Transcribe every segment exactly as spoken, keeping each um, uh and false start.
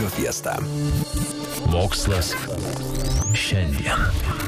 Radio Fiesta. Mokslas šiandien.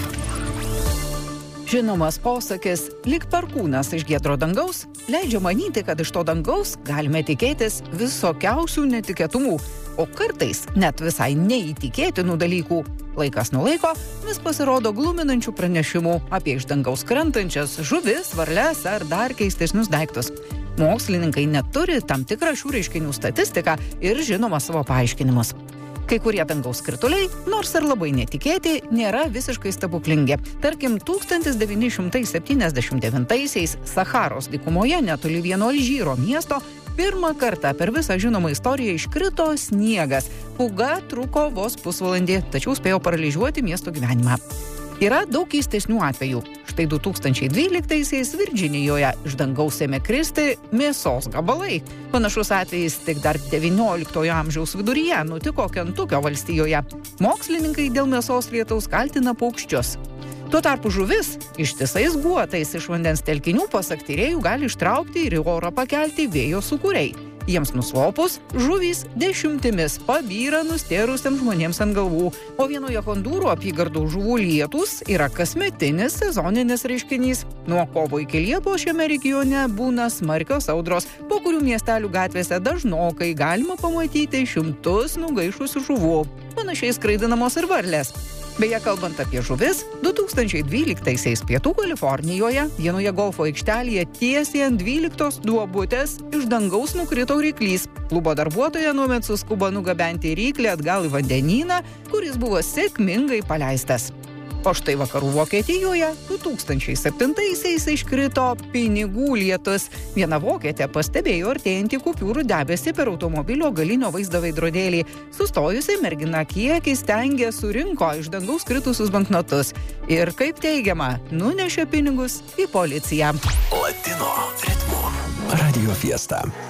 Žinomas posakis, lyg perkūnas iš giedro dangaus, leidžia manyti, kad iš to dangaus galime tikėtis visokiausių netikėtumų, o kartais net visai neįtikėtinų dalykų. Laikas nuo laiko vis pasirodo gluminančių pranešimų apie iš dangaus krentančias žuvis, varles ar dar keistesnius daiktus. Mokslininkai neturi tam tikrą šių reiškinių statistiką ir žinoma savo paaiškinimus. Kai kurie dangaus krituliai, nors ir labai netikėti, nėra visiškai stebuklingi. Tarkim, tūkstantis devyni šimtai septyniasdešimt devintaisiais Sacharos dykumoje netoli vieno Alžyro miesto pirmą kartą per visą žinomą istoriją iškrito sniegas. Pūga truko vos pusvalandį, tačiau spėjo paralyžiuoti miesto gyvenimą. Yra daug keistesnių atvejų. Štai du tūkstančiai dvyliktaisiais Virdžinijoje iš dangaus ėmė kristi mėsos gabalai. Panašus atvejis tik dar devynioliktojo amžiaus viduryje nutiko Kentukio valstijoje. Mokslininkai dėl mėsos lietaus kaltina paukščius. Tuo tarpu žuvis ištisais guotais iš vandens telkinių pasak tyrėjų gali ištraukti ir į orą pakelti vėjo sūkuriai. Jiems nuslopus, žuvys dešimtimis pabyra nustėrusiems žmonėms ant galvų, o vienoje Hondūro apygardų žuvų lietūs yra kasmetinis sezoninis reiškinys. Nuo kovo iki liepos šiame regione būna smarkios audros, po kurių miestelių gatvėse dažnokai galima pamatyti šimtus nugaišusių žuvų. Panašiai skraidinamos ir varlės. Beje, kalbant apie žuvis, du tūkstančiai dvyliktaisiais Pietų Kalifornijoje vienoje golfo aikštelėje tiesiai ant dvyliktos duobutės iš dangaus nukrito ryklys. Klubo darbuotoja nuomet suskubo nugabenti ryklį atgal į vandenyną, kuris buvo sėkmingai paleistas. O štai vakarų Vokietijoje du tūkstančiai septintaisiais iškrito pinigų lietus. Viena vokietė pastebėjo artėjantį kupiūrų debesį per automobilio galinio vaizdo veidrodėlį. Sustojusi mergina kiek įstengė surinko iš dangaus kritusius banknotus. Ir kaip teigiama, nunešė pinigus į policiją. Latino ritmu. Radio Fiesta.